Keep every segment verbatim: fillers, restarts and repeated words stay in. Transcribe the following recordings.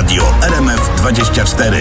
Radio R M F dwadzieścia cztery.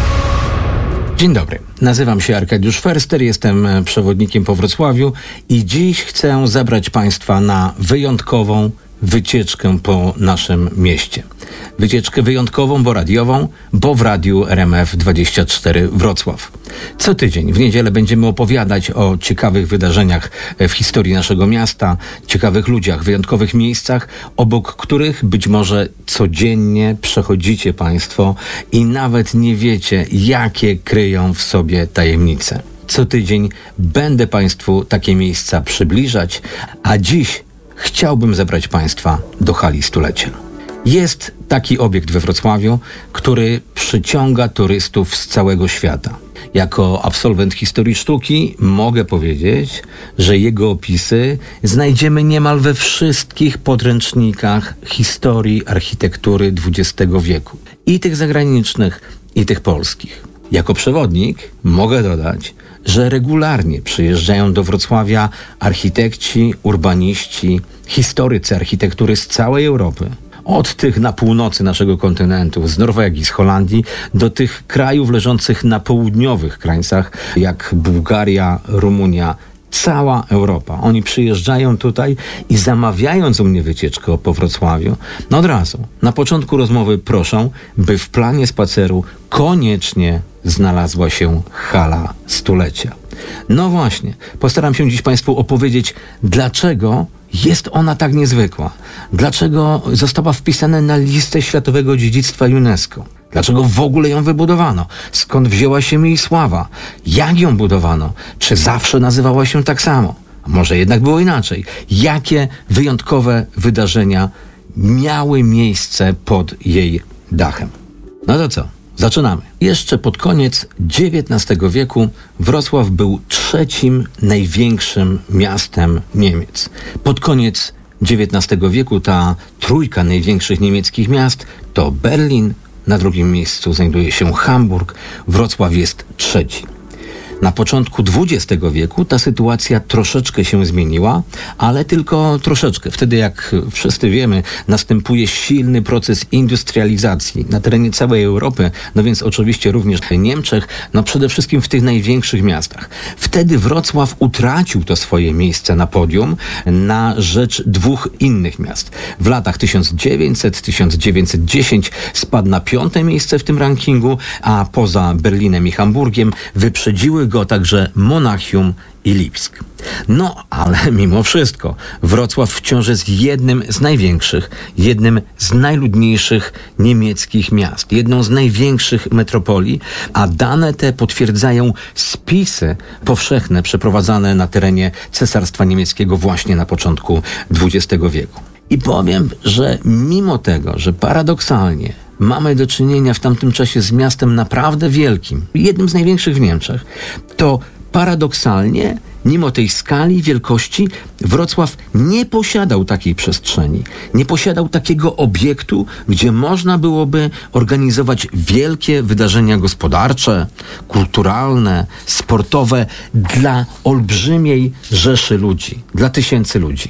Dzień dobry, nazywam się Arkadiusz Ferster, jestem przewodnikiem po Wrocławiu i dziś chcę zabrać Państwa na wyjątkową wycieczkę po naszym mieście. Wycieczkę wyjątkową, bo radiową, bo w Radiu R M F dwadzieścia cztery Wrocław. Co tydzień w niedzielę będziemy opowiadać o ciekawych wydarzeniach w historii naszego miasta, ciekawych ludziach, wyjątkowych miejscach, obok których być może codziennie przechodzicie Państwo i nawet nie wiecie, jakie kryją w sobie tajemnice. Co tydzień będę Państwu takie miejsca przybliżać, a dziś chciałbym zabrać Państwa do hali stulecia. Jest taki obiekt we Wrocławiu, który przyciąga turystów z całego świata. Jako absolwent historii sztuki mogę powiedzieć, że jego opisy znajdziemy niemal we wszystkich podręcznikach historii architektury dwudziestego wieku. I tych zagranicznych, i tych polskich. Jako przewodnik mogę dodać, że regularnie przyjeżdżają do Wrocławia architekci, urbaniści, historycy architektury z całej Europy. Od tych na północy naszego kontynentu, z Norwegii, z Holandii, do tych krajów leżących na południowych krańcach, jak Bułgaria, Rumunia, cała Europa. Oni przyjeżdżają tutaj i zamawiając u mnie wycieczkę po Wrocławiu, no od razu, na początku rozmowy proszą, by w planie spaceru koniecznie znalazła się hala stulecia. No właśnie, postaram się dziś Państwu opowiedzieć, dlaczego jest ona tak niezwykła. Dlaczego została wpisana na listę Światowego Dziedzictwa UNESCO? Dlaczego w ogóle ją wybudowano? Skąd wzięła się jej sława? Jak ją budowano? Czy zawsze nazywała się tak samo? A może jednak było inaczej? Jakie wyjątkowe wydarzenia miały miejsce pod jej dachem? No to co? Zaczynamy. Jeszcze pod koniec dziewiętnastego wieku Wrocław był trzecim największym miastem Niemiec. Pod koniec dziewiętnastego wieku ta trójka największych niemieckich miast to Berlin, na drugim miejscu znajduje się Hamburg, Wrocław jest trzeci. Na początku dwudziestego wieku ta sytuacja troszeczkę się zmieniła, ale tylko troszeczkę. Wtedy, jak wszyscy wiemy, następuje silny proces industrializacji na terenie całej Europy, no więc oczywiście również w Niemczech, no przede wszystkim w tych największych miastach. Wtedy Wrocław utracił to swoje miejsce na podium na rzecz dwóch innych miast. W latach tysiąc dziewięćset do tysiąc dziewięćset dziesięć spadł na piąte miejsce w tym rankingu, a poza Berlinem i Hamburgiem wyprzedziły go także Monachium i Lipsk. No, ale mimo wszystko Wrocław wciąż jest jednym z największych, jednym z najludniejszych niemieckich miast, jedną z największych metropolii, a dane te potwierdzają spisy powszechne przeprowadzane na terenie Cesarstwa Niemieckiego właśnie na początku dwudziestego wieku. I powiem, że mimo tego, że paradoksalnie mamy do czynienia w tamtym czasie z miastem naprawdę wielkim, jednym z największych w Niemczech, to paradoksalnie, mimo tej skali, wielkości, Wrocław nie posiadał takiej przestrzeni, nie posiadał takiego obiektu, gdzie można byłoby organizować wielkie wydarzenia gospodarcze, kulturalne, sportowe dla olbrzymiej rzeszy ludzi, dla tysięcy ludzi.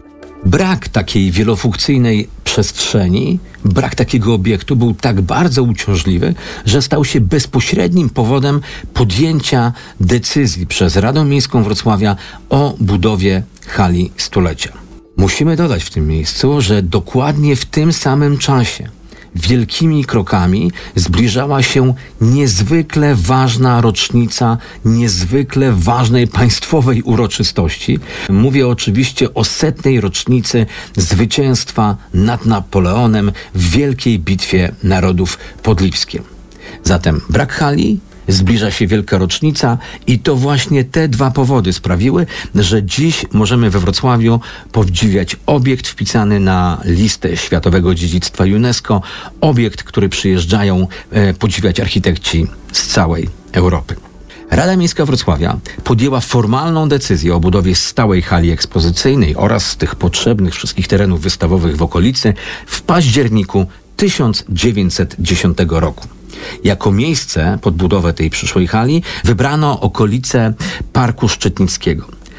Brak takiej wielofunkcyjnej przestrzeni, brak takiego obiektu był tak bardzo uciążliwy, że stał się bezpośrednim powodem podjęcia decyzji przez Radę Miejską Wrocławia o budowie hali stulecia. Musimy dodać w tym miejscu, że dokładnie w tym samym czasie wielkimi krokami zbliżała się niezwykle ważna rocznica niezwykle ważnej państwowej uroczystości. Mówię oczywiście o setnej rocznicy zwycięstwa nad Napoleonem w Wielkiej Bitwie Narodów pod Lipskiem. Zatem brak hali, zbliża się wielka rocznica i to właśnie te dwa powody sprawiły, że dziś możemy we Wrocławiu podziwiać obiekt wpisany na listę Światowego Dziedzictwa UNESCO, obiekt, który przyjeżdżają e, podziwiać architekci z całej Europy. Rada Miejska Wrocławia podjęła formalną decyzję o budowie stałej hali ekspozycyjnej oraz tych potrzebnych wszystkich terenów wystawowych w okolicy w październiku tysiąc dziewięćset dziesiątego roku. Jako miejsce pod budowę tej przyszłej hali wybrano okolice Parku Szczytnickiego.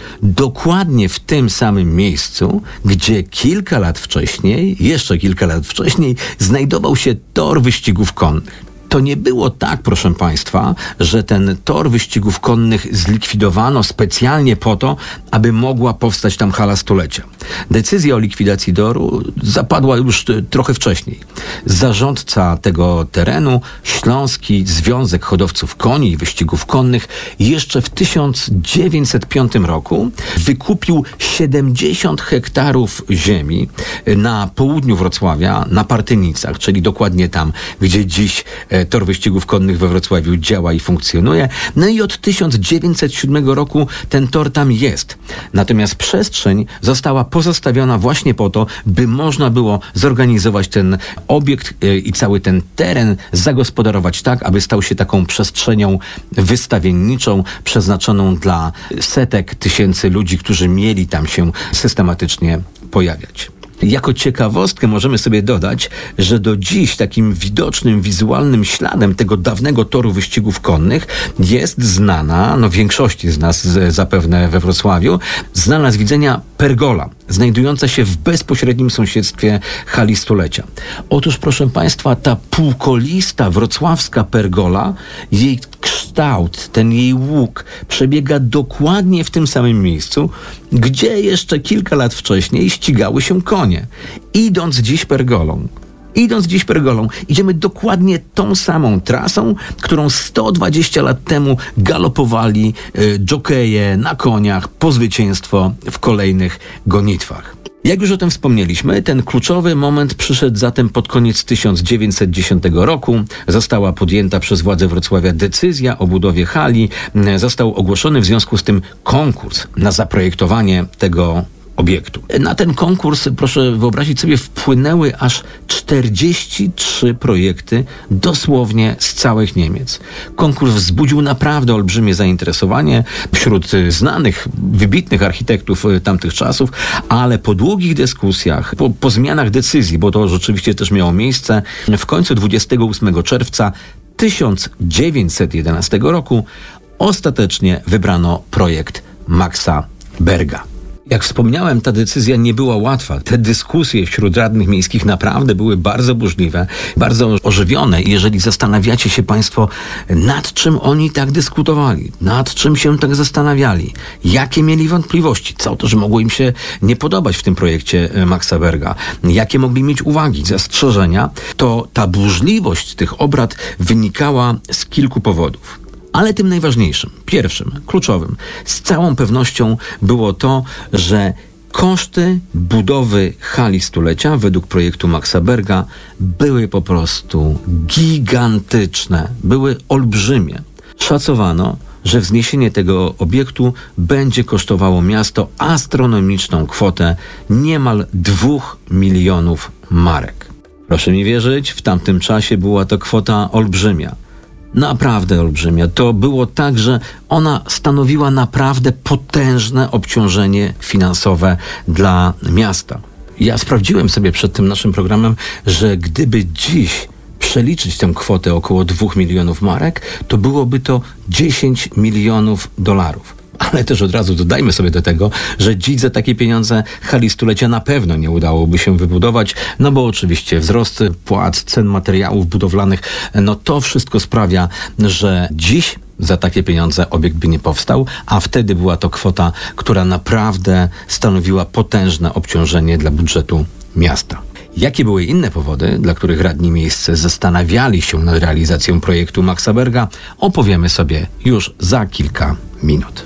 dokładnie w tym samym miejscu, gdzie kilka lat wcześniej, jeszcze kilka lat wcześniej, znajdował się tor wyścigów konnych. To nie było tak, proszę Państwa, że ten tor wyścigów konnych zlikwidowano specjalnie po to, aby mogła powstać tam hala stulecia. Decyzja o likwidacji toru zapadła już trochę wcześniej. Zarządca tego terenu, Śląski Związek Hodowców Koni i Wyścigów Konnych, jeszcze w tysiąc dziewięćset piątym roku wykupił siedemdziesiąt hektarów ziemi na południu Wrocławia, na Partynicach, czyli dokładnie tam, gdzie dziś tor wyścigów konnych we Wrocławiu działa i funkcjonuje. No i od tysiąc dziewięćset siódmego roku ten tor tam jest. Natomiast przestrzeń została pozostawiona właśnie po to, by można było zorganizować ten obiekt i cały ten teren zagospodarować tak, aby stał się taką przestrzenią wystawienniczą, przeznaczoną dla setek tysięcy ludzi, którzy mieli tam się systematycznie pojawiać. Jako ciekawostkę możemy sobie dodać, że do dziś takim widocznym, wizualnym śladem tego dawnego toru wyścigów konnych jest znana, no większości z nas z, zapewne we Wrocławiu, znana z widzenia pergola, znajdująca się w bezpośrednim sąsiedztwie hali stulecia. Otóż, proszę Państwa, ta półkolista wrocławska pergola, jej kształt, ten jej łuk przebiega dokładnie w tym samym miejscu, gdzie jeszcze kilka lat wcześniej ścigały się konie. Idąc dziś pergolą, Idąc dziś pergolą, idziemy dokładnie tą samą trasą, którą sto dwadzieścia lat temu galopowali y, dżokeje na koniach po zwycięstwo w kolejnych gonitwach. Jak już o tym wspomnieliśmy, ten kluczowy moment przyszedł zatem pod koniec tysiąc dziewięćset dziesiątego roku. Została podjęta przez władze Wrocławia decyzja o budowie hali. Został ogłoszony w związku z tym konkurs na zaprojektowanie tego obiektu. Na ten konkurs, proszę wyobrazić sobie, wpłynęły aż czterdzieści trzy projekty dosłownie z całych Niemiec. Konkurs wzbudził naprawdę olbrzymie zainteresowanie wśród znanych, wybitnych architektów tamtych czasów, ale po długich dyskusjach, po, po zmianach decyzji, bo to rzeczywiście też miało miejsce, w końcu dwudziestego ósmego czerwca tysiąc dziewięćset jedenastego roku ostatecznie wybrano projekt Maxa Berga. Jak wspomniałem, ta decyzja nie była łatwa. Te dyskusje wśród radnych miejskich naprawdę były bardzo burzliwe, bardzo ożywione. I jeżeli zastanawiacie się Państwo, nad czym oni tak dyskutowali, nad czym się tak zastanawiali, jakie mieli wątpliwości, co też mogło im się nie podobać w tym projekcie Maxa Berga, jakie mogli mieć uwagi, zastrzeżenia, to ta burzliwość tych obrad wynikała z kilku powodów. Ale tym najważniejszym, pierwszym, kluczowym, z całą pewnością było to, że koszty budowy hali stulecia według projektu Maxa Berga były po prostu gigantyczne, były olbrzymie. Szacowano, że wzniesienie tego obiektu będzie kosztowało miasto astronomiczną kwotę niemal dwóch milionów marek. Proszę mi wierzyć, w tamtym czasie była to kwota olbrzymia. Naprawdę olbrzymia. To było tak, że ona stanowiła naprawdę potężne obciążenie finansowe dla miasta. Ja sprawdziłem sobie przed tym naszym programem, że gdyby dziś przeliczyć tę kwotę około dwóch milionów marek, to byłoby to dziesięć milionów dolarów. Ale też od razu dodajmy sobie do tego, że dziś za takie pieniądze hali stulecia na pewno nie udałoby się wybudować, no bo oczywiście wzrost płac, cen materiałów budowlanych, no to wszystko sprawia, że dziś za takie pieniądze obiekt by nie powstał, a wtedy była to kwota, która naprawdę stanowiła potężne obciążenie dla budżetu miasta. Jakie były inne powody, dla których radni miejscy zastanawiali się nad realizacją projektu Maxa Berga, opowiemy sobie już za kilka minut.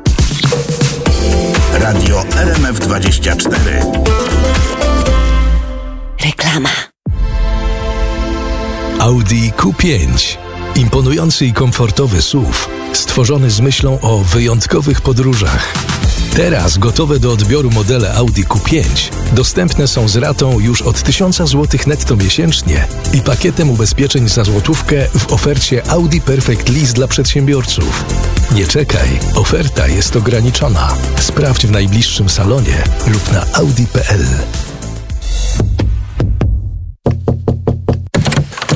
Radio R M F dwadzieścia cztery. Reklama. Audi Q pięć. Imponujący i komfortowy S U V, stworzony z myślą o wyjątkowych podróżach. Teraz gotowe do odbioru modele Audi Q pięć dostępne są z ratą już od tysiąc złotych netto miesięcznie i pakietem ubezpieczeń za złotówkę w ofercie Audi Perfect Lease dla przedsiębiorców. Nie czekaj, oferta jest ograniczona. Sprawdź w najbliższym salonie lub na audi kropka p l.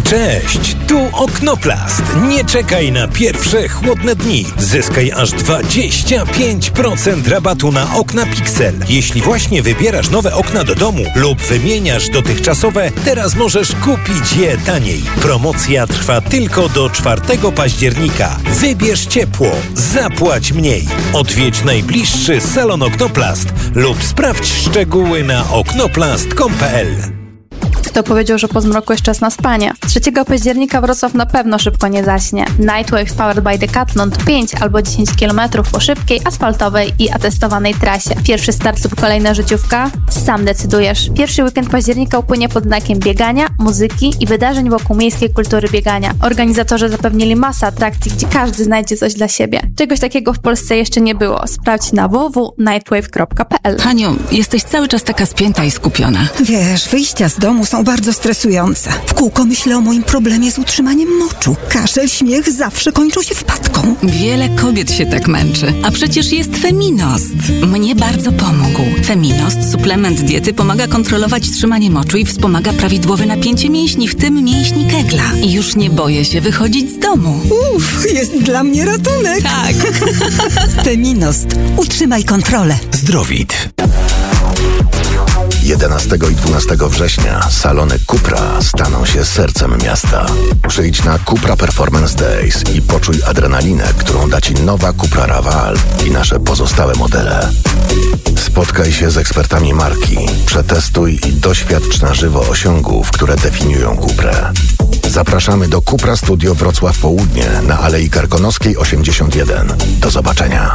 Cześć, tu Oknoplast. Nie czekaj na pierwsze chłodne dni. Zyskaj aż dwadzieścia pięć procent rabatu na okna Pixel. Jeśli właśnie wybierasz nowe okna do domu lub wymieniasz dotychczasowe, teraz możesz kupić je taniej. Promocja trwa tylko do czwartego października. Wybierz ciepło, zapłać mniej. Odwiedź najbliższy salon Oknoplast lub sprawdź szczegóły na oknoplast kropka com kropka p l. Kto powiedział, że po zmroku jest czas na spanie? trzeciego października Wrocław na pewno szybko nie zaśnie. Nightwave Powered by Decathlon to pięć albo dziesięć kilometrów po szybkiej, asfaltowej i atestowanej trasie. Pierwszy start lub kolejna życiówka? Sam decydujesz. Pierwszy weekend października upłynie pod znakiem biegania, muzyki i wydarzeń wokół miejskiej kultury biegania. Organizatorzy zapewnili masę atrakcji, gdzie każdy znajdzie coś dla siebie. Czegoś takiego w Polsce jeszcze nie było. Sprawdź na w w w kropka nightwave kropka p l. Haniu, jesteś cały czas taka spięta i skupiona. Wiesz, wyjścia z domu są bardzo stresujące. W kółko myślę o moim problemie z utrzymaniem moczu. Kaszel, śmiech zawsze kończą się wpadką. Wiele kobiet się tak męczy. A przecież jest Feminost. Mnie bardzo pomógł. Feminost, suplement diety, pomaga kontrolować trzymanie moczu i wspomaga prawidłowe napięcie mięśni, w tym mięśni kegla. I już nie boję się wychodzić z domu. Uff, jest dla mnie ratunek. Tak. Feminost. Utrzymaj kontrolę. Zdrowit. jedenastego i dwunastego września salony Cupra staną się sercem miasta. Przyjdź na Cupra Performance Days i poczuj adrenalinę, którą da Ci nowa Cupra Raval i nasze pozostałe modele. Spotkaj się z ekspertami marki, przetestuj i doświadcz na żywo osiągów, które definiują Cuprę. Zapraszamy do Cupra Studio Wrocław Południe na Alei Karkonoskiej osiemdziesiąt jeden. Do zobaczenia.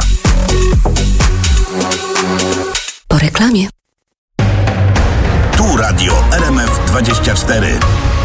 Po reklamie. Tu Radio R M F dwadzieścia cztery.